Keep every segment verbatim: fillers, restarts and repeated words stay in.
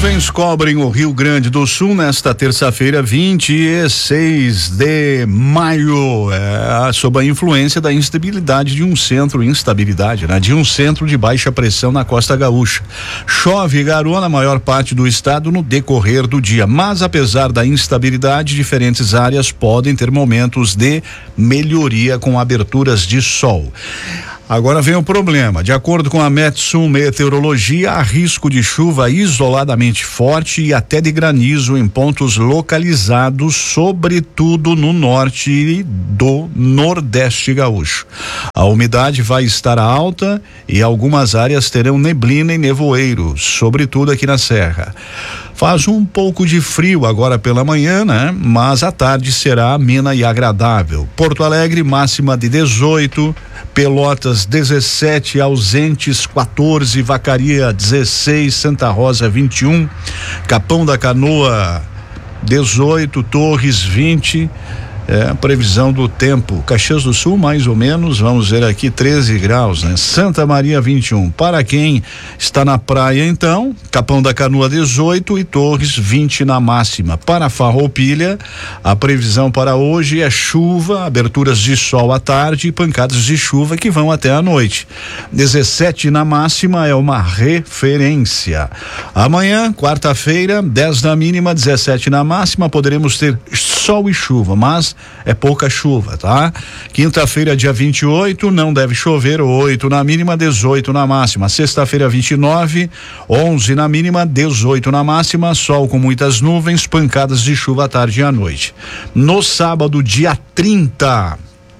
Nuvens cobrem o Rio Grande do Sul nesta terça-feira, vinte e seis de maio, é, sob a influência da instabilidade de um centro, instabilidade, né? De um centro de baixa pressão na costa gaúcha. Chove e garoa na maior parte do estado no decorrer do dia, mas apesar da instabilidade, diferentes áreas podem ter momentos de melhoria com aberturas de sol. Agora vem o problema. De acordo com a Metsul Meteorologia, há risco de chuva isoladamente forte e até de granizo em pontos localizados, sobretudo no norte do nordeste gaúcho. A umidade vai estar alta e algumas áreas terão neblina e nevoeiro, sobretudo aqui na Serra. Faz um pouco de frio agora pela manhã, né? Mas a tarde será amena e agradável. Porto Alegre, máxima de dezoito, Pelotas dezessete, Ausentes quatorze, Vacaria dezesseis, Santa Rosa vinte e um, Capão da Canoa dezoito, Torres vinte. É a previsão do tempo. Caxias do Sul, mais ou menos, vamos ver aqui, treze graus, né? Santa Maria vinte e um. Para quem está na praia, então, Capão da Canoa dezoito e Torres vinte na máxima. Para Farroupilha, a previsão para hoje é chuva, aberturas de sol à tarde e pancadas de chuva que vão até a noite. dezessete na máxima é uma referência. Amanhã, quarta-feira, dez na mínima, dezessete na máxima, poderemos ter sol e chuva, mas é pouca chuva, tá? Quinta-feira, dia vinte e oito, não deve chover, oito na mínima, dezoito na máxima. Sexta-feira, vinte e nove, onze na mínima, dezoito na máxima, sol com muitas nuvens, pancadas de chuva à tarde e à noite. No sábado, dia trinta,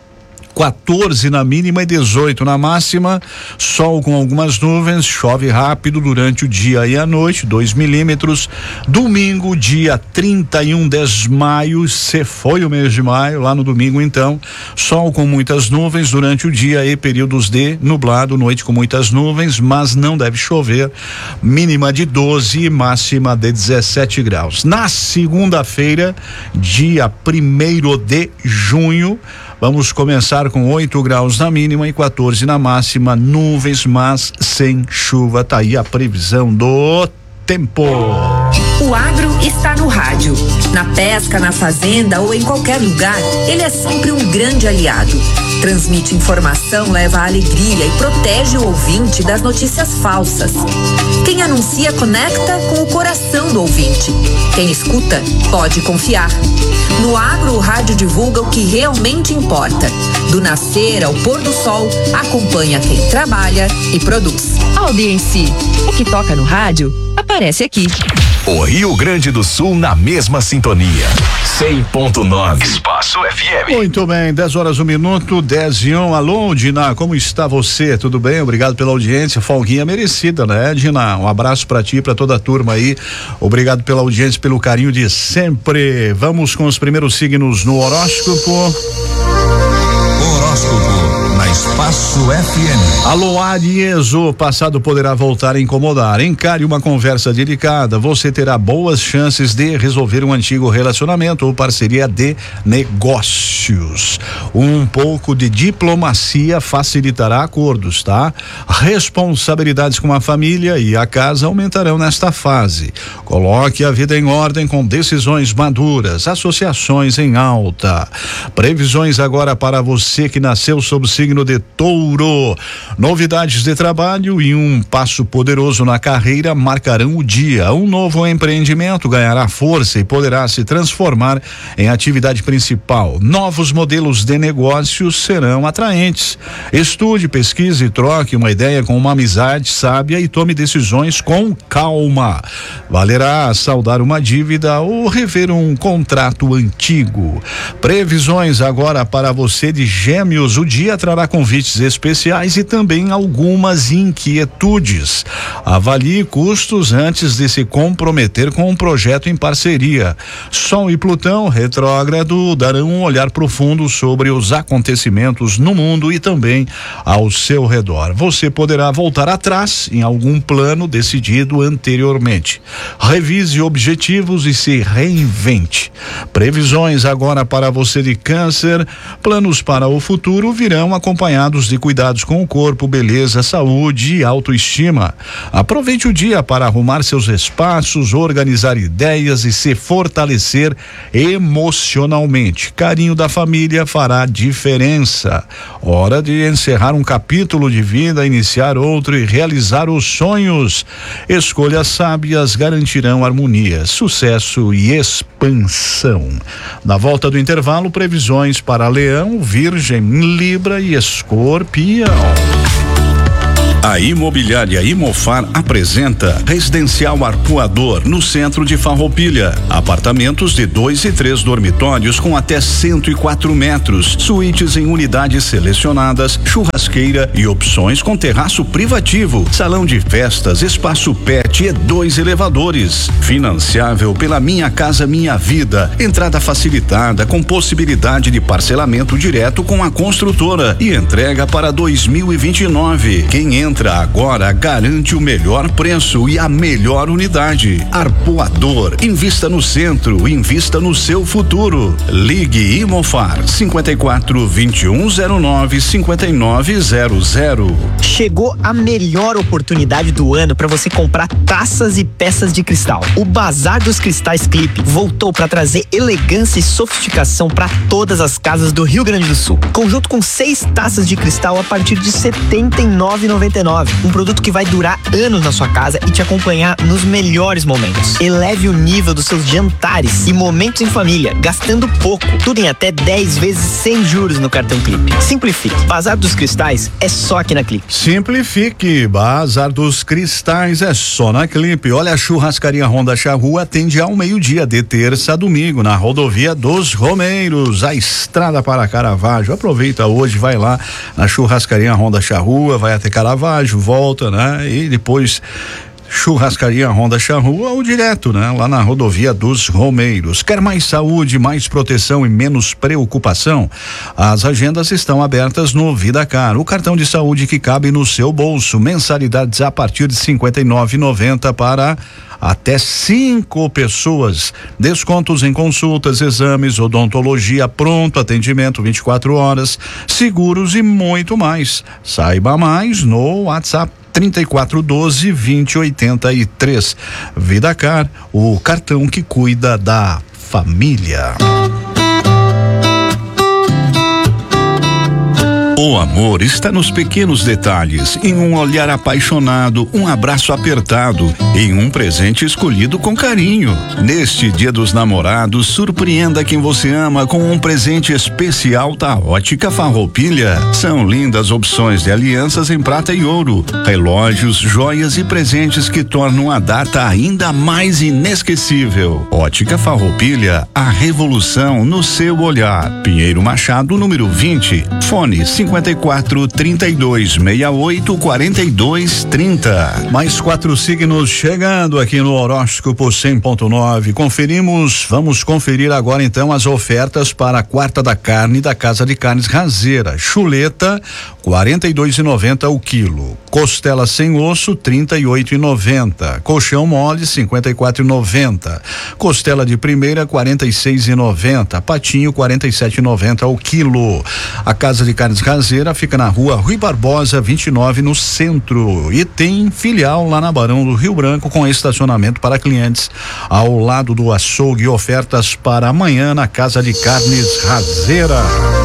quatorze na mínima e dezoito na máxima, sol com algumas nuvens, chove rápido durante o dia e a noite, dois milímetros. Domingo, dia trinta e um de maio, se foi o mês de maio, lá no domingo então, sol com muitas nuvens durante o dia e períodos de nublado, noite com muitas nuvens, mas não deve chover, mínima de doze e máxima de dezessete graus. Na segunda-feira, dia primeiro de junho, vamos começar com oito graus na mínima e quatorze na máxima, nuvens, mas sem chuva. Tá aí a previsão do tempo. O agro está no rádio. Na pesca, na fazenda ou em qualquer lugar, ele é sempre um grande aliado. Transmite informação, leva alegria e protege o ouvinte das notícias falsas. Quem anuncia conecta com o coração do ouvinte. Quem escuta pode confiar. No agro, o rádio divulga o que realmente importa. Do nascer ao pôr do sol, acompanha quem trabalha e produz. Audiência. O que toca no rádio aparece aqui. O Rio Grande do Sul na mesma sintonia. cem ponto nove. Espaço F M. Muito bem, dez horas um minuto, dez e um. Alô, Dina, como está você? Tudo bem? Obrigado pela audiência. Folguinha merecida, né, Dina? Um abraço pra ti, pra toda a turma aí. Obrigado pela audiência, pelo carinho de sempre. Vamos com os primeiros signos no horóscopo. Horóscopo na Espaço F M. Alô, Aries, o passado poderá voltar a incomodar. Encare uma conversa delicada. Você terá boas chances de resolver um antigo relacionamento ou parceria de negócios. Um pouco de diplomacia facilitará acordos, tá? Responsabilidades com a família e a casa aumentarão nesta fase. Coloque a vida em ordem com decisões maduras, associações em alta. Previsões agora para você que nasceu sob o signo de Touro. Novidades de trabalho e um passo poderoso na carreira marcarão o dia. Um novo empreendimento ganhará força e poderá se transformar em atividade principal. Novos modelos de negócios serão atraentes. Estude, pesquise e troque uma ideia com uma amizade sábia e tome decisões com calma. Valerá saldar uma dívida ou rever um contrato antigo. Previsões agora para você de Gêmeos. O dia trará convites especiais e também algumas inquietudes. Avalie custos antes de se comprometer com um projeto em parceria. Sol e Plutão retrógrado darão um olhar profundo sobre os acontecimentos no mundo e também ao seu redor. Você poderá voltar atrás em algum plano decidido anteriormente. Revise objetivos e se reinvente. Previsões agora para você de Câncer. Planos para o futuro virão acompanhados recheados de cuidados com o corpo, beleza, saúde e autoestima. Aproveite o dia para arrumar seus espaços, organizar ideias e se fortalecer emocionalmente. Carinho da família fará diferença. Hora de encerrar um capítulo de vida, iniciar outro e realizar os sonhos. Escolhas sábias garantirão harmonia, sucesso e expansão. Na volta do intervalo, previsões para Leão, Virgem, Libra e Escorpião. A Imobiliária Imofar apresenta Residencial Arpoador no centro de Farroupilha. Apartamentos de dois e três dormitórios com até cento e quatro metros, suítes em unidades selecionadas, churrasqueira e opções com terraço privativo, salão de festas, espaço pet e dois elevadores. Financiável pela Minha Casa Minha Vida. Entrada facilitada com possibilidade de parcelamento direto com a construtora e entrega para dois mil e vinte e nove. Quem entra Entra agora garante o melhor preço e a melhor unidade. Arpoador, invista no centro, invista no seu futuro. Ligue Imofar cinquenta e quatro, vinte e um zero nove, cinquenta e nove zero zero. Chegou a melhor oportunidade do ano para você comprar taças e peças de cristal. O Bazar dos Cristais Clipe voltou para trazer elegância e sofisticação para todas as casas do Rio Grande do Sul. Conjunto com seis taças de cristal a partir de setenta e nove reais e noventa e nove centavos. Um produto que vai durar anos na sua casa e te acompanhar nos melhores momentos. Eleve o nível dos seus jantares e momentos em família, gastando pouco. Tudo em até dez vezes sem juros no cartão Clipe. Simplifique. Bazar dos Cristais é só aqui na Clipe. Simplifique. Bazar dos Cristais é só na Clipe. Olha, a Churrascaria Honda Charrua atende ao meio-dia de terça a domingo na rodovia dos Romeiros, a estrada para Caravaggio. Aproveita hoje, vai lá na Churrascaria Honda Charrua, vai até Caravaggio, volta, né? E depois Churrascaria Honda Charrua ou direto, né? Lá na rodovia dos Romeiros. Quer mais saúde, mais proteção e menos preocupação? As agendas estão abertas no VidaCar, o cartão de saúde que cabe no seu bolso. Mensalidades a partir de cinquenta e nove reais e noventa centavos para até cinco pessoas. Descontos em consultas, exames, odontologia, pronto atendimento vinte e quatro horas, seguros e muito mais. Saiba mais no WhatsApp trinta e quatro doze, vinte, oitenta e três. VidaCar, o cartão que cuida da família. O amor está nos pequenos detalhes, em um olhar apaixonado, um abraço apertado, em um presente escolhido com carinho. Neste Dia dos Namorados, surpreenda quem você ama com um presente especial da Ótica Farroupilha. São lindas opções de alianças em prata e ouro, relógios, joias e presentes que tornam a data ainda mais inesquecível. Ótica Farroupilha, a revolução no seu olhar. Pinheiro Machado, número vinte, fone cinquenta e quatro, trinta e dois, sessenta e oito, quarenta e dois, trinta. Mais quatro signos chegando aqui no Horóscopo cem ponto nove. Conferimos, vamos conferir agora então as ofertas para a quarta da carne da Casa de Carnes Razeira. Chuleta, quarenta e dois reais e noventa centavos o quilo. Costela sem osso, trinta e oito reais e noventa centavos. Colchão mole, cinquenta e quatro reais e noventa centavos. Costela de primeira, quarenta e seis reais e noventa centavos. Patinho, quarenta e sete reais e noventa centavos o quilo. A Casa de Carnes Razeira fica na rua Rui Barbosa, vinte e nove, no centro. E tem filial lá na Barão do Rio Branco com estacionamento para clientes ao lado do açougue. Ofertas para amanhã na Casa de Carnes Razeira.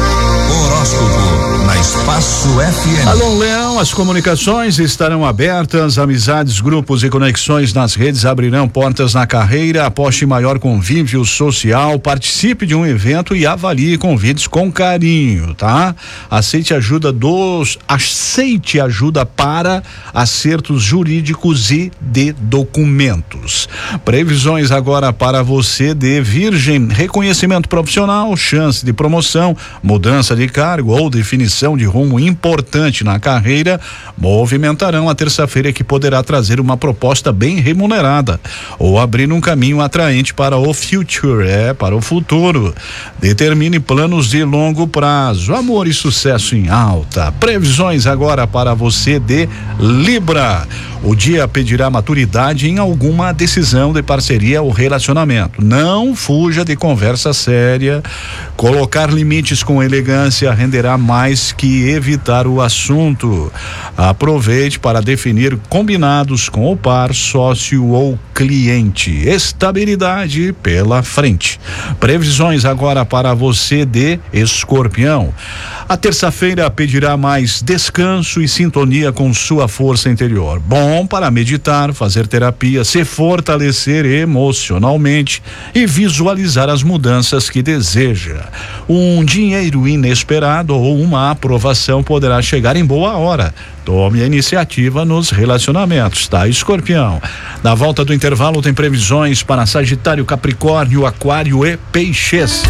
Horóscopo na Espaço F M. Alô, Leão, as comunicações estarão abertas, amizades, grupos e conexões nas redes abrirão portas na carreira. Aposte em maior convívio social, participe de um evento e avalie convites com carinho, tá? Aceite ajuda dos, aceite ajuda para acertos jurídicos e de documentos. Previsões agora para você de Virgem: reconhecimento profissional, chance de promoção, mudança de cargo ou definição de rumo importante na carreira movimentarão a terça-feira, que poderá trazer uma proposta bem remunerada ou abrir um caminho atraente para o future, é, para o futuro. Determine planos de longo prazo, amor e sucesso em alta. Previsões agora para você de Libra: O dia pedirá maturidade em alguma decisão de parceria ou relacionamento. Não fuja de conversa séria. Colocar limites com elegância renderá mais que evitar o assunto. Aproveite para definir combinados com o par, sócio ou cliente. Estabilidade pela frente. Previsões agora para você de Escorpião. A terça-feira pedirá mais descanso e sintonia com sua força interior. Bom para meditar, fazer terapia, se fortalecer emocionalmente e visualizar as mudanças que deseja. Um dinheiro inesperado ou uma aprovação poderá chegar em boa hora. Tome a iniciativa nos relacionamentos, tá, Escorpião? Na volta do intervalo tem previsões para Sagitário, Capricórnio, Aquário e Peixes.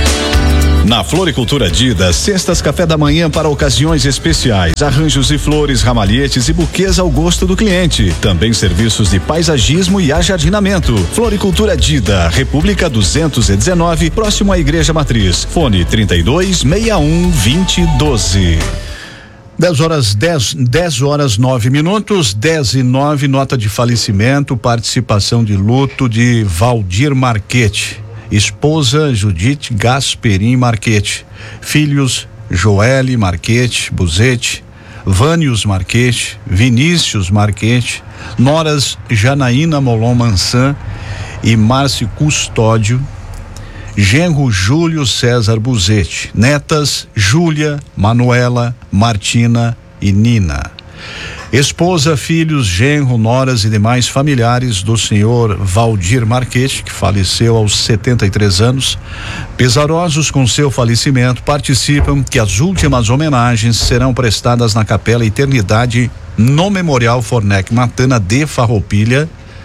Na Floricultura Dida, cestas café da manhã para ocasiões especiais, arranjos e flores, ramalhetes e buquês ao gosto do cliente. Também serviços de paisagismo e ajardinamento. Floricultura Dida, República duzentos e dezenove, próximo à Igreja Matriz. Fone trinta e dois, sessenta e um, vinte, doze. dez horas, dez, dez horas, nove minutos, dez e nove, nota de falecimento, participação de luto de Valdir Marchetti. Esposa Judite Gasperim Marchetti, filhos Joelle Marchetti Buzetti, Vânios Marchetti, Vinícius Marchetti, noras Janaína Molon Mansan e Márcio Custódio, genro Júlio César Buzetti, netas Júlia, Manuela, Martina e Nina. Esposa, filhos, genro, noras e demais familiares do senhor Valdir Marchetti, que faleceu aos setenta e três anos. Pesarosos com seu falecimento, participam que as últimas homenagens serão prestadas na Capela Eternidade no Memorial Fornec Matana de Farroupilha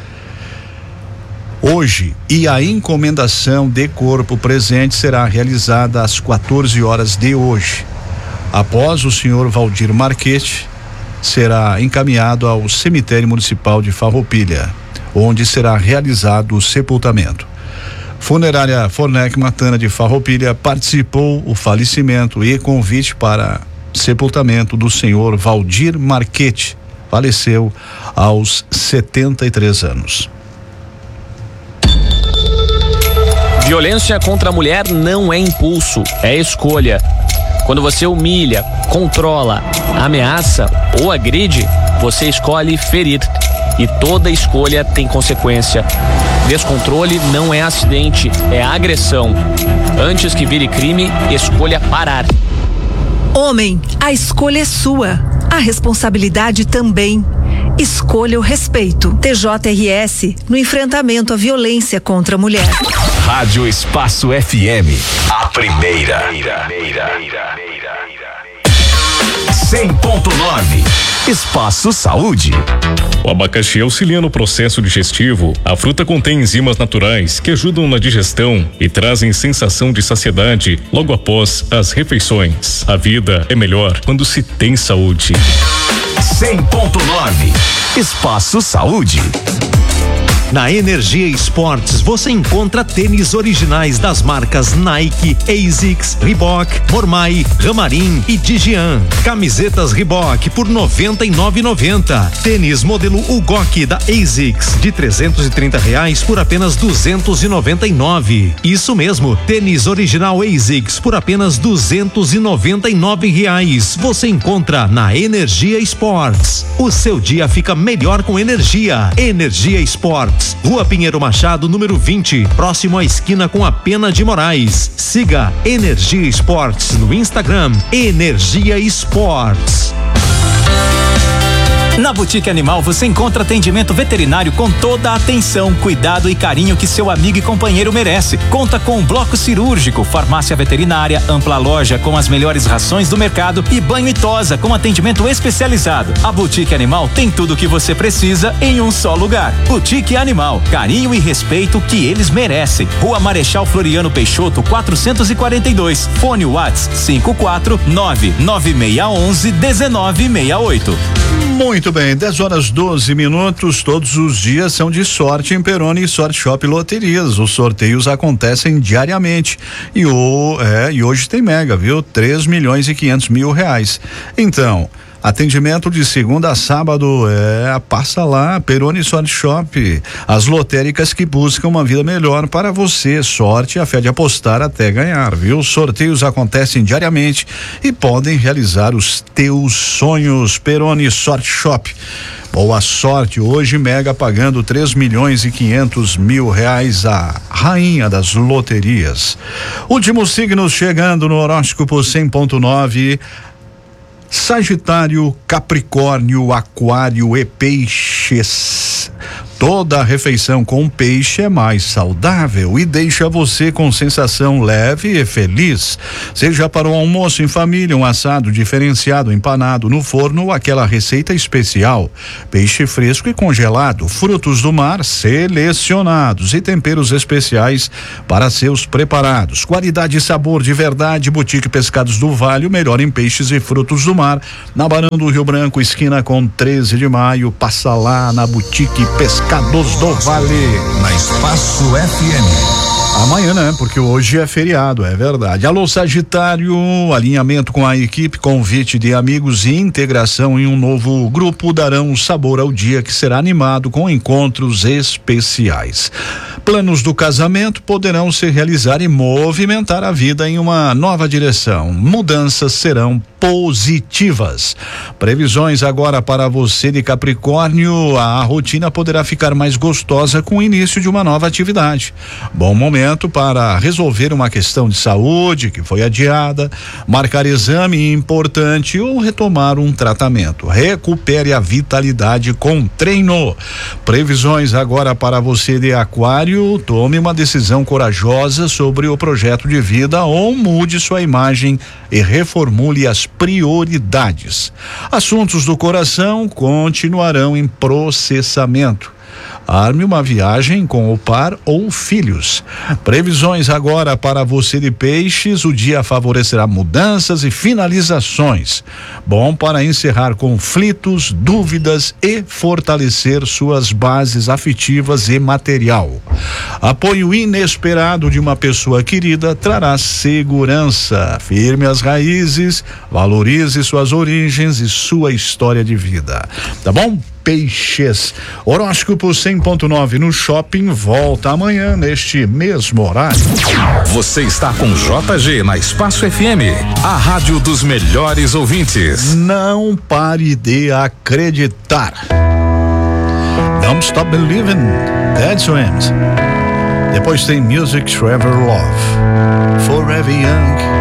hoje, e a encomendação de corpo presente será realizada às quatorze horas de hoje. Após o senhor Valdir Marchetti, será encaminhado ao cemitério municipal de Farroupilha, onde será realizado o sepultamento. Funerária Fornec Matana de Farroupilha participou o falecimento e convite para sepultamento do senhor Valdir Marchetti. Faleceu aos setenta e três anos. Violência contra a mulher não é impulso, é escolha. Quando você humilha, controla, ameaça ou agride, você escolhe ferir. E toda escolha tem consequência. Descontrole não é acidente, é agressão. Antes que vire crime, escolha parar. Homem, a escolha é sua. A responsabilidade também. Escolha o respeito. T J R S no enfrentamento à violência contra a mulher. Rádio Espaço F M, a primeira. cem ponto nove. Espaço Saúde. O abacaxi auxilia no processo digestivo. A fruta contém enzimas naturais que ajudam na digestão e trazem sensação de saciedade logo após as refeições. A vida é melhor quando se tem saúde. cem ponto nove. Espaço Saúde. Na Energia Esportes você encontra tênis originais das marcas Nike, ASICS, Reebok, Mormai, Ramarim e Digian. Camisetas Reebok por noventa e nove reais e noventa centavos. Tênis modelo Ugok da ASICS de trezentos e trinta reais por apenas duzentos e noventa e nove reais. Isso mesmo, tênis original ASICS por apenas duzentos e noventa e nove reais. Você encontra na Energia Esportes. O seu dia fica melhor com energia. Energia Esportes. Rua Pinheiro Machado, número vinte, próximo à esquina com a Pena de Moraes. Siga Energia Esportes no Instagram. Energia Esportes. Na Boutique Animal você encontra atendimento veterinário com toda a atenção, cuidado e carinho que seu amigo e companheiro merece. Conta com um bloco cirúrgico, farmácia veterinária, ampla loja com as melhores rações do mercado e banho e tosa com atendimento especializado. A Boutique Animal tem tudo o que você precisa em um só lugar. Boutique Animal, carinho e respeito que eles merecem. Rua Marechal Floriano Peixoto, quatrocentos e quarenta e dois. Fone WhatsApp cinco quatro nove nove seis um um, um nove seis oito. Muito bem, dez horas doze minutos, todos os dias são de sorte em Peroni e Sorte Shop Loterias. Os sorteios acontecem diariamente e, o, é, e hoje tem mega, viu? três milhões e quinhentos mil reais. Então, Atendimento de segunda a sábado, é, passa lá, Peroni Sorte Shop, as lotéricas que buscam uma vida melhor para você, sorte e a fé de apostar até ganhar, viu? Sorteios acontecem diariamente e podem realizar os teus sonhos. Peroni Sorte Shop. Boa sorte, hoje Mega pagando três milhões e quinhentos mil reais, a rainha das loterias. Últimos signos chegando no horóscopo cem ponto nove. Sagitário, Capricórnio, Aquário e Peixes. Toda a refeição com peixe é mais saudável e deixa você com sensação leve e feliz. Seja para o almoço em família, um assado diferenciado, empanado no forno ou aquela receita especial. Peixe fresco e congelado, frutos do mar selecionados e temperos especiais para seus preparados. Qualidade e sabor de verdade. Boutique Pescados do Vale, o melhor em peixes e frutos do mar. Na Barão do Rio Branco, esquina com treze de maio. Passa lá na Boutique Pescados do Vale. Na Espaço F M. Amanhã, né? Porque hoje é feriado, é verdade. Alô, Sagitário, alinhamento com a equipe, convite de amigos e integração em um novo grupo darão sabor ao dia que será animado com encontros especiais. Planos do casamento poderão se realizar e movimentar a vida em uma nova direção. Mudanças serão positivas. Previsões agora para você de Capricórnio: a rotina poderá ficar mais gostosa com o início de uma nova atividade. Bom momento para resolver uma questão de saúde que foi adiada, marcar exame importante ou retomar um tratamento. Recupere a vitalidade com treino. Previsões agora para você de Aquário: tome uma decisão corajosa sobre o projeto de vida ou mude sua imagem e reformule as prioridades. Assuntos do coração continuarão em processamento. Arme uma viagem com o par ou filhos. Previsões agora para você de Peixes: o dia favorecerá mudanças e finalizações. Bom para encerrar conflitos, dúvidas e fortalecer suas bases afetivas e material. Apoio inesperado de uma pessoa querida trará segurança. Firme as raízes, valorize suas origens e sua história de vida. Tá bom? Peixes. Horóscopo cem ponto nove no Shopping volta amanhã neste mesmo horário. Você está com J G na Espaço F M, a rádio dos melhores ouvintes. Não pare de acreditar. Don't Stop Believing, Dead Swans. Depois tem Music Forever Love, Forever Young.